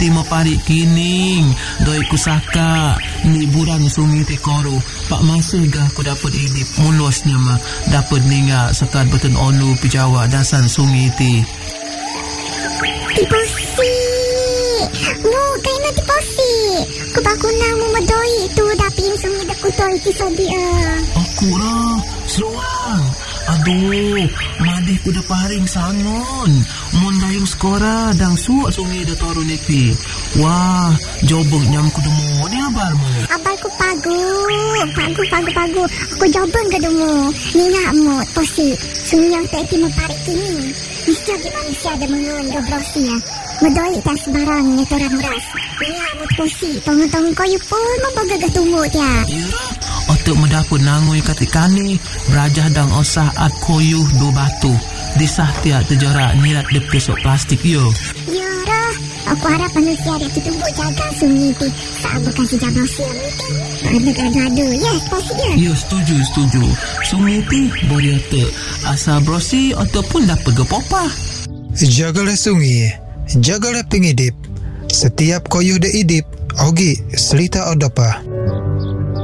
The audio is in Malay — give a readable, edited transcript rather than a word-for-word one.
Timo parik kining doi kusaka ni burang sungi tekoro. Pak masa gah aku dapat idip mulusnya mah dapat ninga sekat betul onu pijawa dasan sungi ti. Tiposi. Mu kena tiposi. Kebakunan mu medoi tu dapin sungi dekutoi ti sadia. Aku lah seruang. Aduh, madih ku dah paring sangon. Mun dayung skora dang suak sungi dah turun nepi. Wah, jobeng nyam ku demo ni abar mu. Abar ku pagu. Aku jobeng ke demo. Ninga mu posi. Sungi yang teti meparik kini. Mesti lagi manusia ada mengun dobrosi ya. Medoi tak sebarang netoran ras. Ninga mu posi. Tong-tong koyu pun membagagah tunggu dia. Ya, otak mendapat nangui katikani. Rajah dang osah at koyuh do batu. Disah tiap terjorak nirat dep kesok plastik yo. Ya dah. Aku harap manusia dia tunggu jaga sungi ti. Tak bukan si jabrosi yang itu. Ada-ada. Ya, posi dia. Ya, setuju. Sungai ti boleh otak. Asal brosi ataupun dapat gepopah. Jagalah sungi. Jagalah pengidip. Setiap koyuh de idip. Ogi selita odapa.